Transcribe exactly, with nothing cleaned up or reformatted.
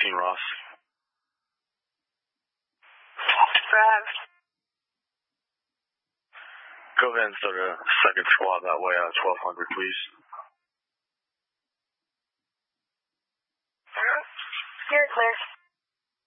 thirteen Ross. Brad. Go ahead and start a second squad that way out of twelve hundred, please. You're clear.